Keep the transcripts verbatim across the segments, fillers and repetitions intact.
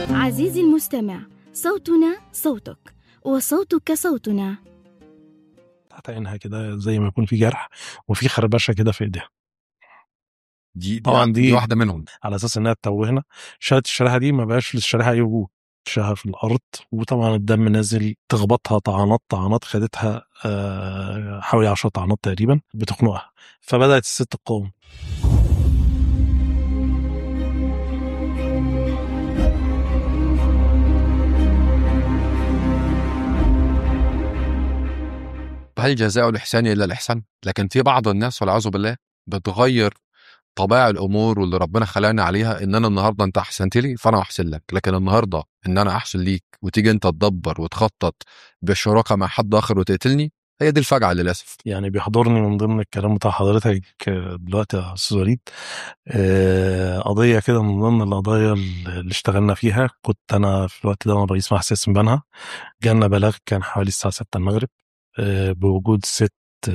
عزيزي المستمع، صوتنا صوتك وصوتك صوتنا. تحت عينها كده زي ما يكون في جرح وفي خربشه كده في ايديها. دي طبعا دي, دي دي واحده منهم على اساس انها تتوهنا. شالت الشريحه دي ما بقاش للشريحه اي وجود، شها في الارض، وطبعا الدم نازل، تخبطها طعنات طعنات خدتها آه حوالي عشر طعنات تقريبا بتخنقها. فبدات الست تقاوم. هل الجزاء الإحسان إلا الإحسان؟ لكن في بعض الناس والعياذ بالله بتغير طبيعة الأمور واللي ربنا خلقنا عليها، إن أنا النهاردة أنت أحسنت لي فأنا أحسن لك، لكن النهاردة إن أنا أحسن ليك وتيجي أنت تدبر وتخطط بالشراكة مع حد آخر وتقتلني، هي دي الفجعة للأسف. يعني بيحضرني من ضمن الكلام بتاع حضرتك دلوقتي يا أستاذ وليد آه قضية كده من ضمن القضايا اللي اشتغلنا فيها. كنت أنا في الوقت ده رئيس محسس بنها. جالنا بلاغ كان حوالي الساعة ستة المغرب آه بوجود ست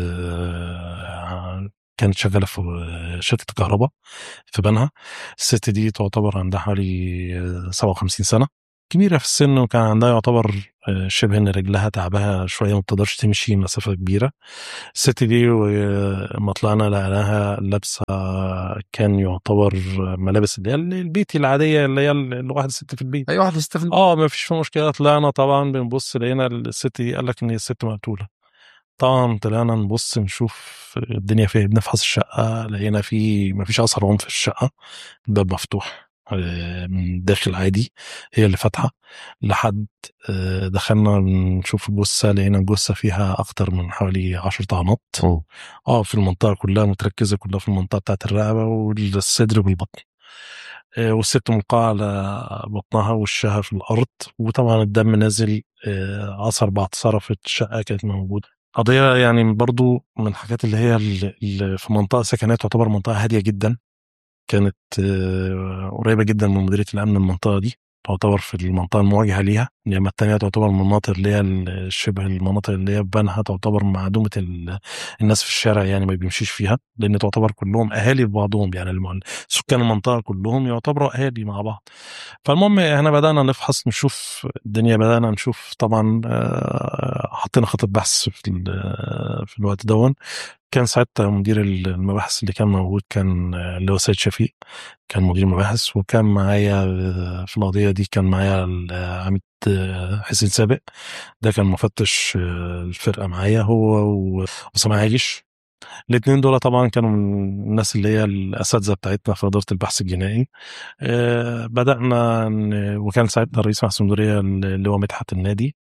آه كانت شغالة في شركة الكهرباء في بنها. الست دي تعتبر عندها حوالي سبعة وخمسين سنة، كبيرة في السن، وكان عندها يعتبر شبه ان رجلها تعبها شوية، ما بتقدرش تمشي مسافة كبيرة. الست دي لما طلعنا لقيناها لابسة كان يعتبر ملابس اللي هي البيتي العادية اللي هي الواحد ست في البيت. أي واحد ست في البيت. اه ما فيش مشكلة. طلعنا طبعا بنبص لقينا الست دي قال لك ان هي الست مقتولة. طبعا طلعنا نبص نشوف الدنيا فيها، بنفحص الشقة لقينا في مفيش أثر عنف في الشقة، الباب مفتوح من داخل عادي، هي اللي فاتحة. لحد دخلنا نشوف الجثة لقينا الجثة فيها أكتر من حوالي عشر طعنات اه في المنطقة كلها، متركزة كلها في المنطقة بتاعت الرقبة والصدر والبطن، والست ملقاة على بطنها ووشها في الأرض، وطبعا الدم نازل أثر بعد صرفة الشقة كانت موجودة. قضية يعني برضو من الحاجات اللي هي اللي في منطقة سكنية تعتبر منطقة هادية جدا، كانت قريبة جدا من مديرية الأمن. المنطقة دي تعتبر في المنطقة المواجهة ليها، لما التانية تعتبر المناطق اللي هي الشبه المناطق اللي هي بنها تعتبر معدومة الناس في الشارع، يعني ما بيمشيش فيها، لأن تعتبر كلهم أهالي ببعضهم، يعني سكان المنطقة كلهم يعتبروا أهالي مع بعض. فالمهم احنا بدأنا نفحص نشوف الدنيا، بدأنا نشوف طبعا حطينا خطة بحث في, في الوقت دون. كان ساعتها مدير المباحث اللي كان موجود كان اللي هو سيد شفيق، كان مدير المباحث، وكان معايا في القضية دي كان معايا العميد حسين سابق، ده كان مفتش الفرقة معايا، هو وسامع عايش. الاثنين دول طبعا كانوا من الناس اللي هي الأساتذة بتاعتنا في إدارة البحث الجنائي. أه بدأنا، وكان ساعتها رئيس محكمة المديرية اللي هو مدحت النادي.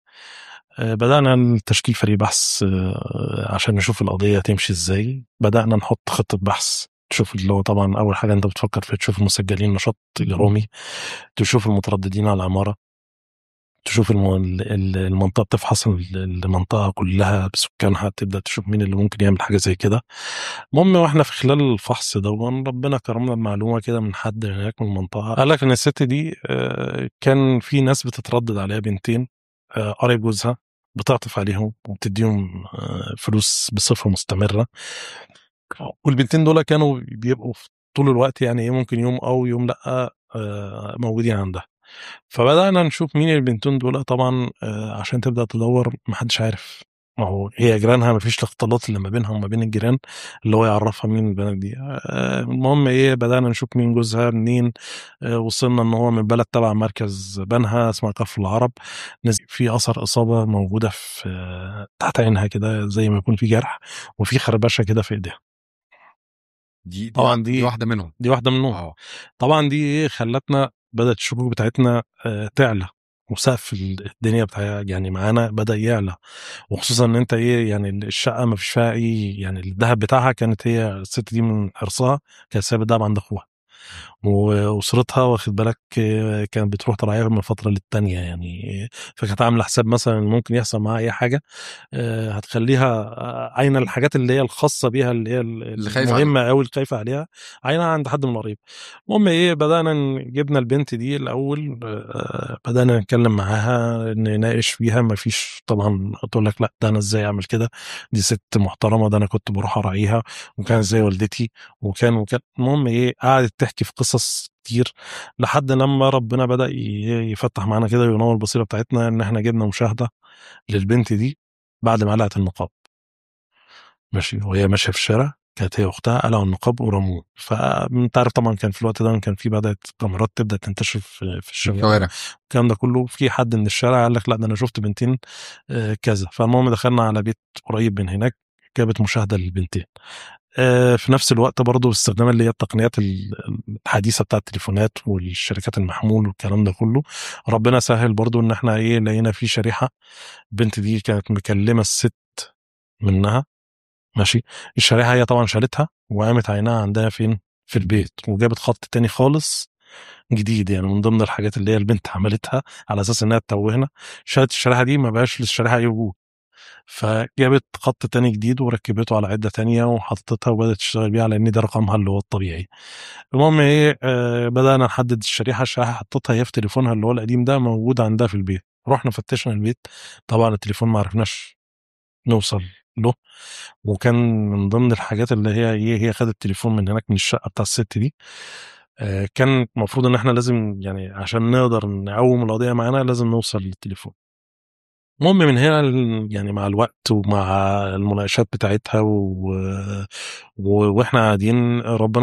بدأنا تشكيل فريق بحث عشان نشوف القضية تمشي ازاي. بدأنا نحط خطة بحث، تشوف اللي هو طبعا أول حاجة أنت بتفكر فيها تشوف المسجلين نشاط جرامي، تشوف المترددين على العمارة، تشوف المنطقة، تفحص المنطقة كلها بسكانها، تبدأ تشوف مين اللي ممكن يعمل حاجة زي كده. المهم واحنا في خلال الفحص ده ربنا كرمنا بمعلومة كده من حد هناك من المنطقة، قال لك إن الست دي كان في ناس بتتردد عليها بنتين قريب جوزها، بتعطف عليهم وبتديهم فلوس بصفة مستمرة، والبنتين دول كانوا بيبقوا طول الوقت يعني ايه ممكن يوم او يوم لا موجودين عندها. فبدأنا نشوف مين البنتين دول. طبعا عشان تبدأ تدور محدش عارف، ما هو هي جيرانها مفيش الاختلاط اللي ما بينها وما بين الجيران اللي هو يعرفها مين البنات دي. المهم ايه بدأنا نشوف مين جوزها منين. وصلنا ان هو من بلد تبع مركز بنها اسمها كفر العرب، في اثر اصابة موجودة في تحت عينها كده زي ما يكون في جرح، وفي خربشة كده في ايديها. دي طبعا دي, دي, دي واحدة منهم دي واحدة منهم اه طبعا دي ايه خلتنا بدأت الشكوك بتاعتنا تعلى، وسقف الدنيا بتاع يعني معانا بدأ يعلى، وخصوصا ان انت ايه يعني الشقة ما فيش فيها ايه يعني الذهب بتاعها، كانت هي الست دي من حرصها كانت سايبة الذهب عند اخوها، واسرتها واخد بالك كانت بتروح تراعيها من فتره للتانيه يعني، فكانت عامله حساب مثلا ممكن يحصل معاها اي حاجه هتخليها عاينه الحاجات اللي هي الخاصه بيها اللي هي المهمه او الخايفه عليها عينها عند حد من القريب. المهم ايه بدانا جبنا البنت دي الاول، بدانا نتكلم معاها نناقش فيها، ما فيش طبعا تقول لك لا ده انا ازاي اعمل كده، دي ست محترمه، ده انا كنت بروح اراعيها وكان زي والدتي وكان وكان المهم ايه قعدت تحكي في قصص كتير، لحد لما ربنا بدأ يفتح معانا كده وينور البصيرة بتاعتنا ان احنا جبنا مشاهدة للبنت دي بعد ما قلعت النقاب. ماشي، وهي ماشية في الشارع كانت هي واختها قلعوا النقاب ورموه. فانت عارف طبعا كان في الوقت ده كان في بدأت كاميرات تبدأ تنتشر في, في الشوارع، الكلام ده كله. في حد من الشارع قال لك لا ده انا شفت بنتين آه كذا. فالمهم دخلنا على بيت قريب من هناك، جابت مشاهدة للبنتين. آه في نفس الوقت برضو باستخدام اللي هي التقنيات الحديثة بتاعت التليفونات والشركات المحمول والكلام ده كله، ربنا سهل برضو ان احنا ايه لقينا في شريحة. البنت دي كانت مكلمة الست منها، ماشي. الشريحة هي طبعا شالتها وقامت عينها عندها فين؟ في البيت، وجابت خط تاني خالص جديد. يعني من ضمن الحاجات اللي هي البنت عملتها على اساس انها تتوهنا، شالت الشريحة دي ما بقاش للشريحة اي وجود، فجابت خط تاني جديد وركبته على عدة تانية وحطتها وبدأت تشتغل بيها على ان ده رقمها اللي هو الطبيعي. المهم ايه آه بدأنا نحدد الشريحة. الشريحة حطتها هي في تليفونها اللي هو القديم ده موجود عندها في البيت. رحنا فتشنا البيت، طبعا التليفون ما عرفناش نوصل له. وكان من ضمن الحاجات اللي هي ايه هي خدت التليفون من هناك من الشقة بتاع الست دي. آه كان المفروض ان احنا لازم يعني عشان نقدر نقوم القضية معانا لازم نوصل للتليفون. المهم من هنا يعني مع الوقت ومع المناقشات بتاعتها و... و... واحنا قاعدين ربنا